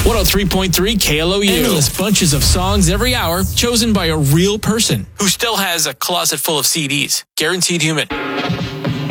103.3 KLOU. Endless bunches of songs every hour, chosen by a real person who still has a closet full of CDs. Guaranteed human.